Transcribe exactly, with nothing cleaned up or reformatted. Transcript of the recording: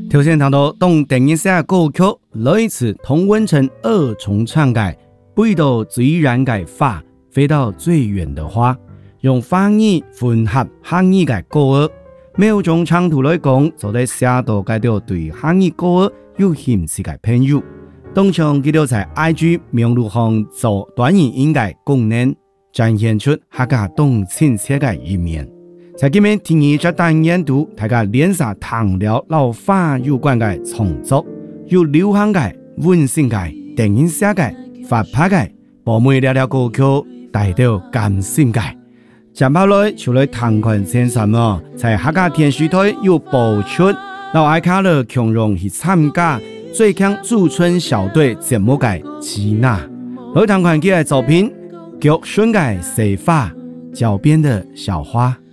头先谈到当电影写歌曲来自童文成二重唱嘅飞到最远嘅花，飞到最远的花，用方言混合汉语嘅歌儿，每有種長途來講，就得寫到介條對漢語歌兒有興趣嘅朋友。當場佢哋在 I G 名錄上做短影音嘅功能，展現出客家動親切嘅一面。在今日第二隻單元度，大家連續談了老花有關嘅創作，有流行嘅、溫馨嘅、電影寫嘅、發拍嘅，把每條條歌曲帶到感性嘅。接下來就來談談先生咯，在客家電視台有播出，老愛卡勒強榮去參加最強駐村小隊節目嘅吉娜，來談談佢嘅作品《腳順嘅細花》，腳邊的小花。